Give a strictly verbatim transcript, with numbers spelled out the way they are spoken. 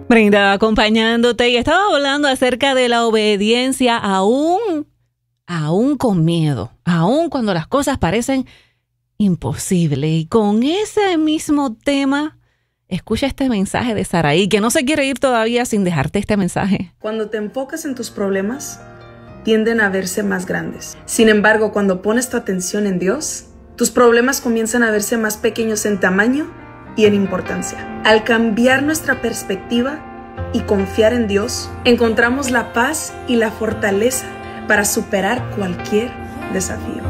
Brenda acompañándote y estaba hablando acerca de la obediencia aún, aún con miedo, aún cuando las cosas parecen imposibles. Y con ese mismo tema, escucha este mensaje de Saraí, que no se quiere ir todavía sin dejarte este mensaje. Cuando te enfocas en tus problemas, tienden a verse más grandes. Sin embargo, cuando pones tu atención en Dios, tus problemas comienzan a verse más pequeños en tamaño y en importancia. Al cambiar nuestra perspectiva y confiar en Dios, encontramos la paz y la fortaleza para superar cualquier desafío.